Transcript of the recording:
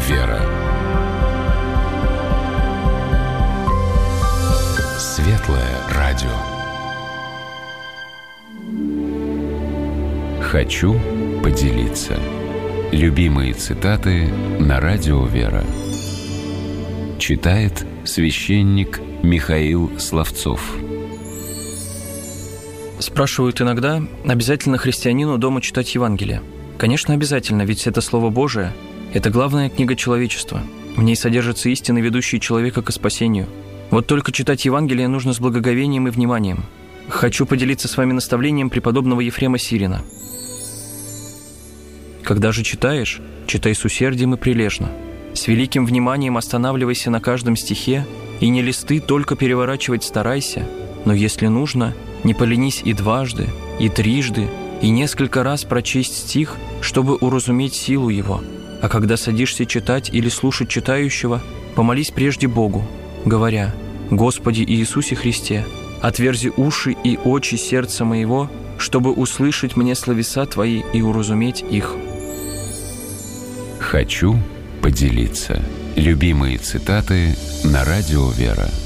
«Вера». Светлое радио. Хочу поделиться. Любимые цитаты на радио «Вера». Читает священник Михаил Словцов. Спрашивают иногда, обязательно христианину дома читать Евангелие? Конечно, обязательно, ведь это Слово Божие. Это главная книга человечества. В ней содержатся истины, ведущие человека к спасению. Вот только читать Евангелие нужно с благоговением и вниманием. Хочу поделиться с вами наставлением преподобного Ефрема Сирина. Когда же читаешь, читай с усердием и прилежно. С великим вниманием останавливайся на каждом стихе, и не листы только переворачивать старайся, но если нужно, не поленись и дважды, и трижды, и несколько раз прочесть стих, чтобы уразуметь силу его. А когда садишься читать или слушать читающего, помолись прежде Богу, говоря: «Господи Иисусе Христе, отверзи уши и очи сердца моего, чтобы услышать мне словеса Твои и уразуметь их». Хочу поделиться. Любимые цитаты на радио «Вера».